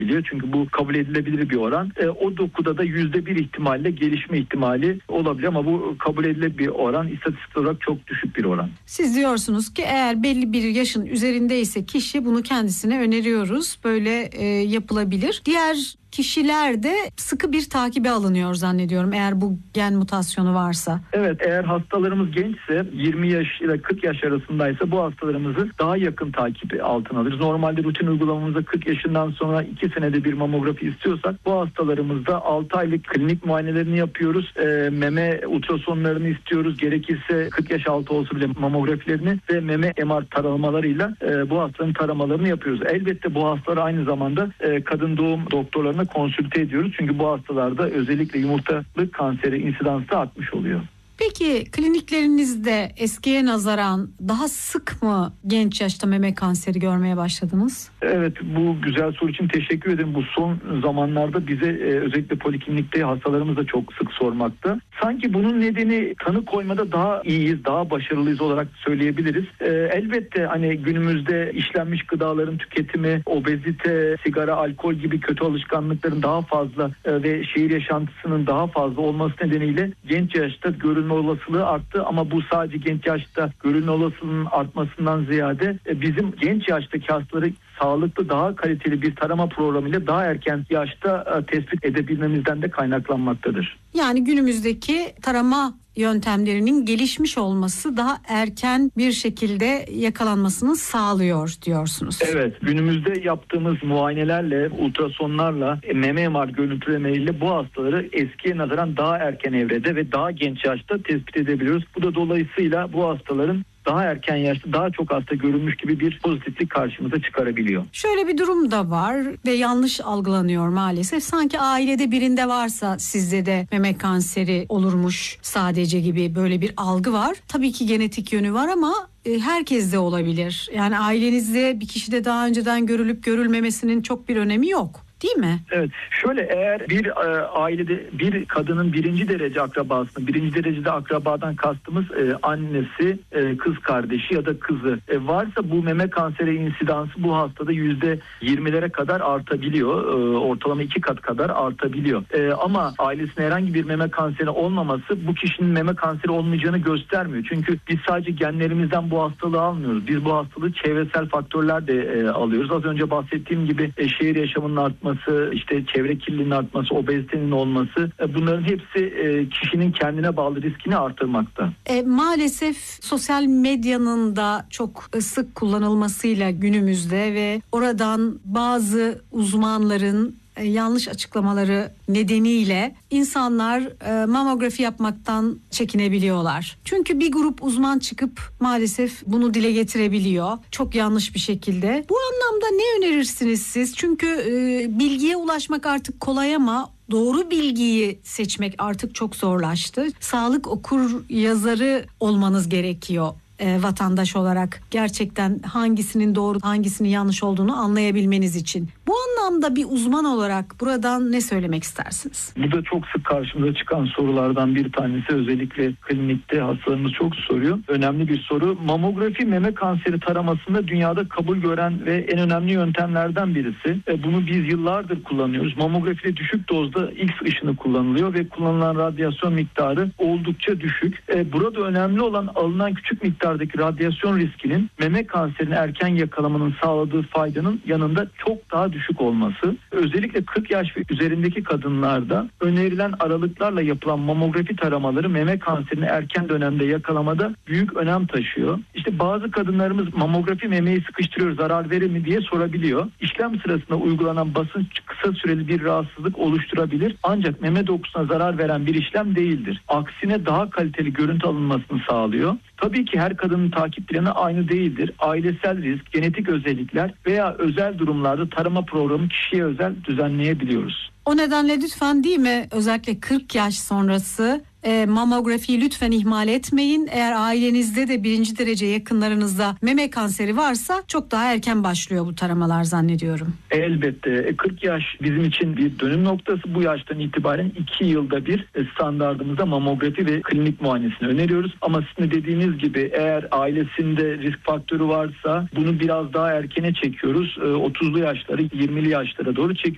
biliyor. Çünkü bu kabul edilebilir bir oran. O dokuda da %1 ihtimalle gelişme ihtimali olabilir ama bu kabul edilebilir bir oran. İstatistik olarak çok düşük bir oran. Siz diyorsunuz ki eğer belli bir yaşın üzerindeyse kişi, bunu kendisine öneriyoruz. Böyle yapılabilir. Diğer kişiler de sıkı bir takibe alınıyor zannediyorum eğer bu gen mutasyonu varsa. Evet, eğer hastalarımız gençse 20 yaş ile 40 yaş arasındaysa bu hastalarımızı daha yakın takip altına alırız. Normalde rutin uygulamamızda 40 yaşından sonra 2 senede bir mamografi istiyorsak bu hastalarımızda 6 aylık klinik muayenelerini yapıyoruz. Meme ultrasonlarını istiyoruz. Gerekirse 40 yaş altı olsa bile mamografilerini ve meme MR taramalarıyla bu hastaların taramalarını yapıyoruz. Elbette bu hastalar aynı zamanda kadın doğum doktorlarına konsülte ediyoruz. Çünkü bu hastalarda özellikle yumurtalık kanseri insidansı da artmış oluyor. Peki kliniklerinizde eskiye nazaran daha sık mı genç yaşta meme kanseri görmeye başladınız? Evet, bu güzel soru için teşekkür ederim. Bu son zamanlarda bize özellikle poliklinikte hastalarımız da çok sık sormakta. Sanki bunun nedeni tanı koymada daha iyiyiz, daha başarılıyız olarak söyleyebiliriz. Elbette hani günümüzde işlenmiş gıdaların tüketimi, obezite, sigara, alkol gibi kötü alışkanlıkların daha fazla ve şehir yaşantısının daha fazla olması nedeniyle genç yaşta görülme olasılığı arttı ama bu sadece genç yaşta görülme olasılığının artmasından ziyade bizim genç yaştaki hastaları sağlıklı, daha kaliteli bir tarama programıyla daha erken yaşta tespit edebilmemizden de kaynaklanmaktadır. Yani günümüzdeki tarama yöntemlerinin gelişmiş olması daha erken bir şekilde yakalanmasını sağlıyor diyorsunuz. Evet, günümüzde yaptığımız muayenelerle, ultrasonlarla, meme MR görüntülemeleriyle bu hastaları eskiye nazaran daha erken evrede ve daha genç yaşta tespit edebiliyoruz. Bu da dolayısıyla bu hastaların daha erken yaşta daha çok hasta görülmüş gibi bir pozitiflik karşımıza çıkarabiliyor. Şöyle bir durum da var ve yanlış algılanıyor maalesef. Sanki ailede birinde varsa sizde de meme kanseri olurmuş sadece gibi böyle bir algı var. Tabii ki genetik yönü var ama herkeste olabilir. Yani ailenizde bir kişide daha önceden görülüp görülmemesinin çok bir önemi yok. Değil mi? Evet. Şöyle, eğer bir ailede bir kadının birinci derece akrabasını, birinci derecede akrabadan kastımız annesi, kız kardeşi ya da kızı varsa bu meme kanseri insidansı bu hastada %20'lere kadar artabiliyor. Ortalama 2 kat kadar artabiliyor. Ama ailesine herhangi bir meme kanseri olmaması bu kişinin meme kanseri olmayacağını göstermiyor. Çünkü biz sadece genlerimizden bu hastalığı almıyoruz. Biz bu hastalığı çevresel faktörler de alıyoruz. Az önce bahsettiğim gibi şehir yaşamının artması, işte çevre kirliliğinin artması, obezitenin olması, bunların hepsi kişinin kendine bağlı riskini artırmakta. Maalesef sosyal medyanın da çok sık kullanılmasıyla günümüzde ve oradan bazı uzmanların yanlış açıklamaları nedeniyle insanlar mamografi yapmaktan çekinebiliyorlar. Çünkü bir grup uzman çıkıp maalesef bunu dile getirebiliyor. Çok yanlış bir şekilde. Bu anlamda ne önerirsiniz siz? Çünkü bilgiye ulaşmak artık kolay ama doğru bilgiyi seçmek artık çok zorlaştı. Sağlık okur yazarı olmanız gerekiyor. Vatandaş olarak gerçekten hangisinin doğru hangisinin yanlış olduğunu anlayabilmeniz için. Bu anlamda bir uzman olarak buradan ne söylemek istersiniz? Bu da çok sık karşımıza çıkan sorulardan bir tanesi. Özellikle klinikte hastalarımız çok soruyor. Önemli bir soru. Mamografi meme kanseri taramasında dünyada kabul gören ve en önemli yöntemlerden birisi. Bunu biz yıllardır kullanıyoruz. Mamografide düşük dozda X ışını kullanılıyor ve kullanılan radyasyon miktarı oldukça düşük. Burada önemli olan alınan küçük miktardaki radyasyon riskinin meme kanserini erken yakalamanın sağladığı faydanın yanında çok daha düşük olması. Özellikle 40 yaş ve üzerindeki kadınlarda önerilen aralıklarla yapılan mamografi taramaları meme kanserini erken dönemde yakalamada büyük önem taşıyor. İşte bazı kadınlarımız mamografi memeyi sıkıştırıyor, zarar verir mi diye sorabiliyor. İşlem sırasında uygulanan basınç kısa süreli bir rahatsızlık oluşturabilir. Ancak meme dokusuna zarar veren bir işlem değildir. Aksine daha kaliteli görüntü alınmasını sağlıyor. Tabii ki her kadının takip planı aynı değildir. Ailesel risk, genetik özellikler veya özel durumlarda tarama programı kişiye özel düzenleyebiliyoruz. O nedenle lütfen, değil mi, özellikle 40 yaş sonrası mamografiyi lütfen ihmal etmeyin. Eğer ailenizde de birinci derece yakınlarınızda meme kanseri varsa çok daha erken başlıyor bu taramalar zannediyorum. Elbette 40 yaş bizim için bir dönüm noktası. Bu yaştan itibaren 2 yılda bir standardımızda mamografi ve klinik muayenesini öneriyoruz. Ama sizin dediğiniz gibi eğer ailesinde risk faktörü varsa bunu biraz daha erkene çekiyoruz. 30'lu yaşları 20'li yaşlara doğru çekiyoruz.